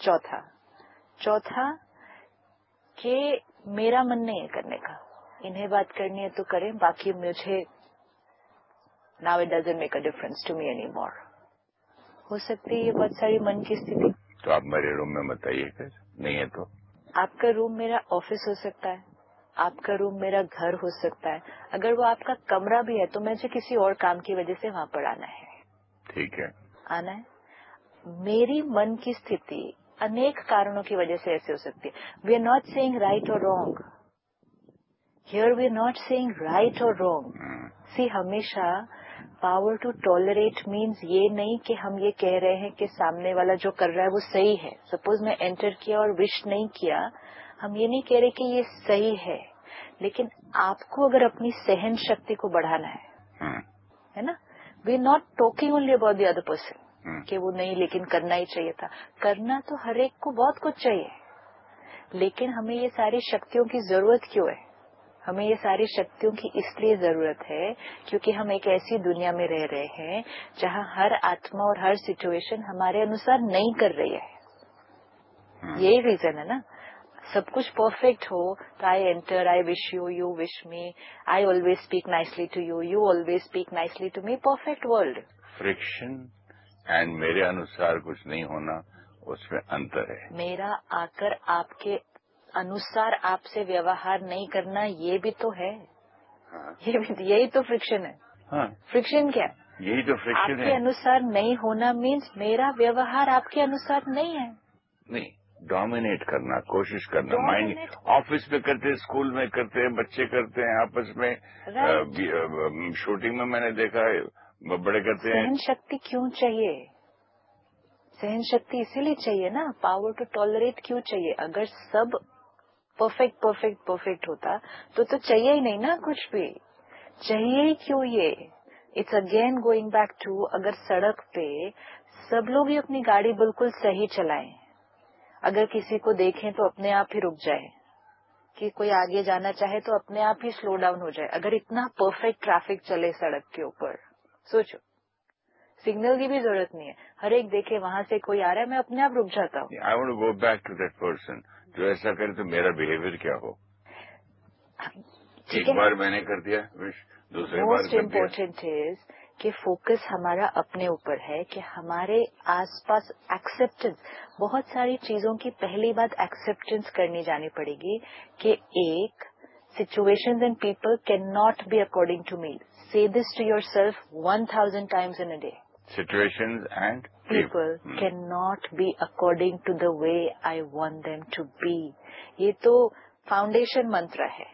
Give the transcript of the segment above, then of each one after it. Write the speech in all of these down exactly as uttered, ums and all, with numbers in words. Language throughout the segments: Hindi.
चौथा चौथा कि मेरा मन नहीं है करने का, इन्हें बात करनी है तो करें, बाकी मुझे now it doesn't make a difference to me any more. हो सकती है ये बहुत सारी मन की स्थिति। तो आप मेरे रूम में बताइए, फिर नहीं है तो आपका रूम मेरा ऑफिस हो सकता है, आपका रूम मेरा घर हो सकता है। अगर वो आपका कमरा भी है तो मुझे किसी और काम की वजह से वहां पर आना है। ठीक है, आना है। मेरी मन की स्थिति अनेक कारणों की वजह से ऐसे हो सकती है। We are not saying right और wrong here, we are not saying right और रॉन्ग। सी, हमेशा पावर टू टॉलरेट मीन्स ये नहीं कि हम ये कह रहे हैं कि सामने वाला जो कर रहा है वो सही है। सपोज मैं एंटर किया और विश नहीं किया, हम ये नहीं कह रहे कि ये सही है, लेकिन आपको अगर अपनी सहन शक्ति को बढ़ाना है, है ना, we are not talking only about the other person कि वो नहीं लेकिन करना ही चाहिए था। करना तो हर एक को बहुत कुछ चाहिए, लेकिन हमें ये सारी शक्तियों की जरूरत क्यों है? हमें ये सारी शक्तियों की इसलिए जरूरत है क्योंकि हम एक ऐसी दुनिया में रह रहे हैं जहां हर आत्मा और हर सिचुएशन हमारे अनुसार नहीं कर रही है। यही रीजन है ना। सब कुछ परफेक्ट हो तो I enter, I wish you, you wish me, I always speak nicely to you, you always speak nicely to me. Perfect world. Friction and मेरे अनुसार कुछ नहीं होना, उसमें अंतर है। मेरा आकर आपके अनुसार आपसे व्यवहार नहीं करना, ये भी तो है। हाँ। ये भी, यही तो फ्रिक्शन है। हाँ। फ्रिक्शन क्या है? यही तो फ्रिक्शन है। आपके अनुसार नहीं होना मीन्स मेरा व्यवहार आपके अनुसार नहीं है। नहीं, डोमिनेट करना, कोशिश करना। माइंड ऑफिस में करते हैं, स्कूल में करते हैं, बच्चे करते हैं आपस में। right. शूटिंग में मैंने देखा है बड़े करते हैं। सहन शक्ति क्यों चाहिए? सहन शक्ति इसीलिए चाहिए ना, पावर टू टॉलरेट क्यों चाहिए? अगर सब परफेक्ट परफेक्ट परफेक्ट होता तो तो चाहिए ही नहीं ना कुछ भी। चाहिए ही क्यों ये? It's again going back to, अगर सड़क पे सब लोग ही अपनी गाड़ी बिल्कुल सही चलाएं, अगर किसी को देखें तो अपने आप ही रुक जाए, कि कोई आगे जाना चाहे तो अपने आप ही स्लो डाउन हो जाए, अगर इतना परफेक्ट ट्रैफिक चले सड़क के ऊपर, सोचो, सिग्नल की भी जरूरत नहीं है, हर एक देखे वहां से कोई आ रहा है, मैं अपने आप रुक जाता हूँ। I want to go back to that person जो ऐसा करे, तो मेरा बिहेवियर क्या हो? एक बार मैंने कर दिया, दूसरे बार मोस्ट इम्पोर्टेंट इज कि फोकस हमारा अपने ऊपर है, कि हमारे आसपास एक्सेप्टेंस, बहुत सारी चीजों की पहली बात एक्सेप्टेंस करनी जानी पड़ेगी कि एक situations and people can not be according to me. से this to your self one thousand times in a day. Situations and people can not be according to the way I want them to be. ये तो फाउंडेशन मंत्र है।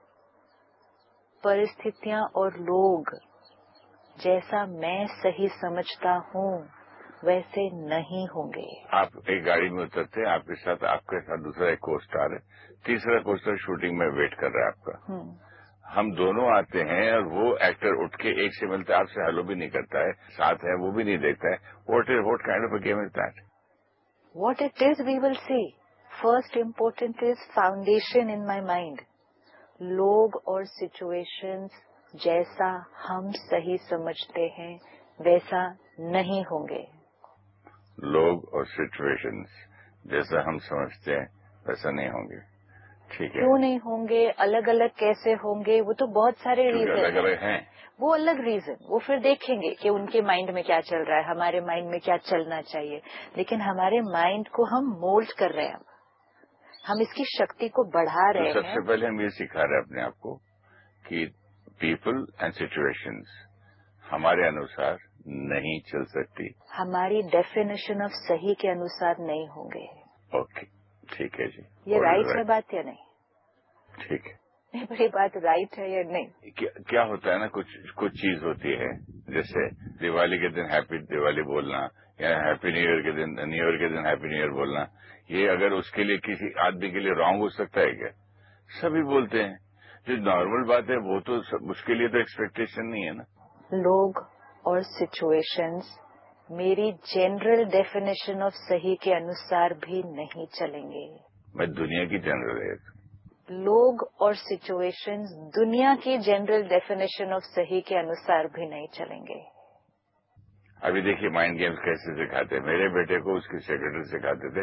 परिस्थितियां और लोग जैसा मैं सही समझता हूँ वैसे नहीं होंगे। आप एक गाड़ी में उतरते हैं, आपके साथ आपके साथ दूसरा एक को स्टार है, तीसरा को स्टार शूटिंग में वेट कर रहा है आपका। हम दोनों आते हैं और वो एक्टर उठ के एक से मिलता है, आपसे हेलो भी नहीं करता है, साथ है वो भी नहीं देखता है। What is what kind of a game is that? What it is we will see. First important is foundation in my mind. लोग और सिचुएशंस जैसा हम सही समझते हैं वैसा नहीं होंगे। लोग और सिचुएशंस जैसा हम समझते हैं वैसा नहीं होंगे। ठीक है। क्यों नहीं होंगे? अलग अलग कैसे होंगे? वो तो बहुत सारे रीजन अलग अलग हैं। वो अलग रीजन, वो फिर देखेंगे कि उनके माइंड में क्या चल रहा है, हमारे माइंड में क्या चलना चाहिए। लेकिन हमारे माइंड को हम मोल्ड कर रहे हैं, हम इसकी शक्ति को बढ़ा रहे तो हैं। सबसे पहले हम ये सिखा रहे हैं अपने आप को कि पीपल एंड सिचुएशंस हमारे अनुसार नहीं चल सकती, हमारी डेफिनेशन ऑफ सही के अनुसार नहीं होंगे। ओके, ठीक है जी। ये राइट है बात या नहीं? ठीक है। ये बड़ी बात राइट है या नहीं? क्या, क्या होता है ना, कुछ कुछ चीज होती है, जैसे दिवाली के दिन हैप्पी दिवाली बोलना या हैप्पी न्यू ईयर के दिन न्यू ईयर के दिन हैप्पी न्यू ईयर बोलना, ये अगर उसके लिए किसी आदमी के लिए रॉन्ग हो सकता है क्या? सभी बोलते हैं। जो नॉर्मल बात है वो तो सब, उसके लिए तो एक्सपेक्टेशन नहीं है ना। लोग और सिचुएशंस मेरी जनरल डेफिनेशन ऑफ सही के अनुसार भी नहीं चलेंगे। मैं दुनिया की जनरल है। लोग और सिचुएशंस दुनिया की जनरल डेफिनेशन ऑफ सही के अनुसार भी नहीं चलेंगे। अभी देखिए माइंड गेम्स कैसे सिखाते हैं। मेरे बेटे को उसके सेक्रेटरी सिखाते थे